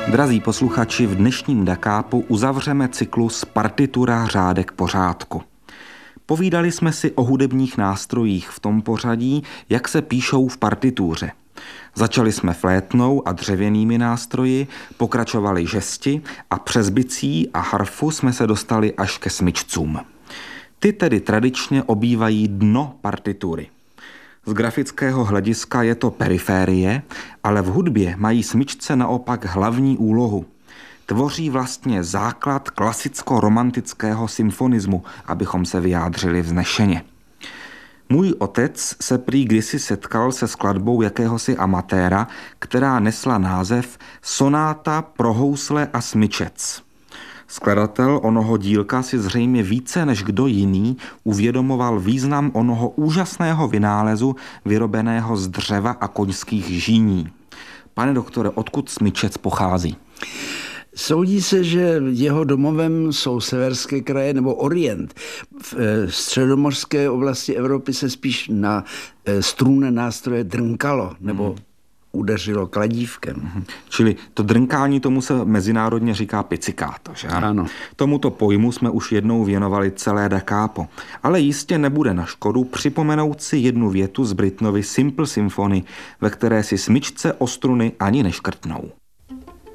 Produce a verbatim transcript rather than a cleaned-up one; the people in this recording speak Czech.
Drazí posluchači, v dnešním Dakápu uzavřeme cyklus Partitura řádek pořádku. Povídali jsme si o hudebních nástrojích v tom pořadí, jak se píšou v partituře. Začali jsme flétnou a dřevěnými nástroji, pokračovali žesti a přes bicí a harfu jsme se dostali až ke smyčcům. Ty tedy tradičně obývají dno partitury. Z grafického hlediska je to periférie, ale v hudbě mají smyčce naopak hlavní úlohu. Tvoří vlastně základ klasicko-romantického symfonismu, abychom se vyjádřili vznešeně. Můj otec se prý kdysi setkal se skladbou jakéhosi amatéra, která nesla název Sonáta pro housle a smyčec. Skladatel onoho dílka si zřejmě více než kdo jiný uvědomoval význam onoho úžasného vynálezu vyrobeného z dřeva a koňských žíní. Pane doktore, odkud smyčec pochází? Soudí se, že jeho domovem jsou severské kraje nebo Orient. V středomořské oblasti Evropy se spíš na strunné nástroje drnkalo nebo hmm. udeřilo kladívkem. Hmm. Čili to drnkání, tomu se mezinárodně říká pizzicato, že? Ano. Tomuto pojmu jsme už jednou věnovali celé Dakápo. Ale jistě nebude na škodu připomenout si jednu větu z Britnovy Simple Symphony, ve které si smyčce o struny ani neškrtnou.